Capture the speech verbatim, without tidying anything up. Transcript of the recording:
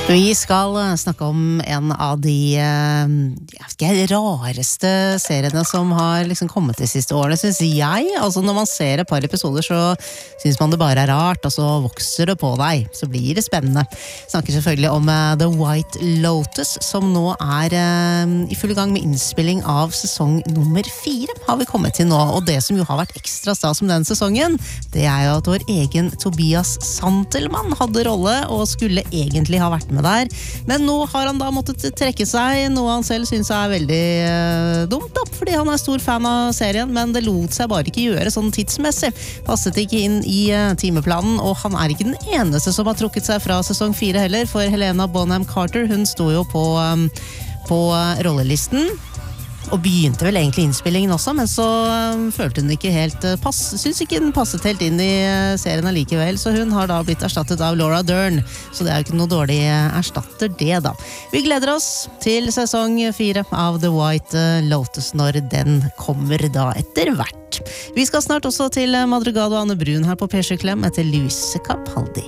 Vi skal snakke om en av de jeg vet ikke, rareste seriene som har liksom kommet de siste årene, synes jeg. Altså når man ser et par episoder så synes man det bare er rart, og så vokser det på deg, så blir det spennende. Jeg snakker selvfølgelig om The White Lotus, som nå er i full gang med innspilling av sesong nummer fire, har vi kommet til nå. Og det som jo har vært ekstra stas med den sesongen, det er jo at vår egen Tobias Santelmann hadde rolle, og skulle egentlig ha vært med der, men nå har han da måttet trekke seg, noe han selv synes er veldig uh, dumt da, fordi han er stor fan av serien, men det lot seg bare ikke gjøre sånn tidsmessig, passet ikke inn i uh, timeplanen, og han er ikke den eneste som har trukket seg fra sesong fire heller, for Helena Bonham Carter, hun sto jo på, um, på uh, rollelisten, og begynte vel egentlig innspillingen også, men så um, følte hun ikke helt uh, pass, synes ikke den passet helt inn i uh, serien allikevel, så hun har da blitt erstattet av Laura Dern, så det er jo ikke noe dårlig uh, erstatter det da. Vi gleder oss til sesong fire av The White uh, Lotus når den kommer da etter hvert. Vi skal snart også til uh, Madrugada og Anne Brun her på P sju Klem etter Louise Capaldi.